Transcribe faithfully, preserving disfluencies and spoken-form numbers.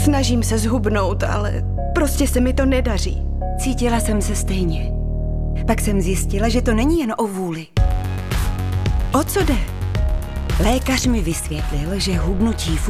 Snažím se zhubnout, ale prostě se mi to nedaří. Cítila jsem se stejně. Pak jsem zjistila, že to není jen o vůli. O co jde? Lékař mi vysvětlil, že hubnutí